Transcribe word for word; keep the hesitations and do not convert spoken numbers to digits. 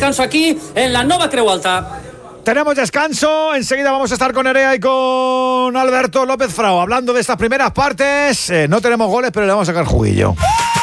descanso aquí en la Nova Creu Alta. Tenemos descanso, enseguida vamos a estar con Nerea y con Alberto López Frao hablando de estas primeras partes. Eh, no tenemos goles, pero le vamos a sacar juguillo.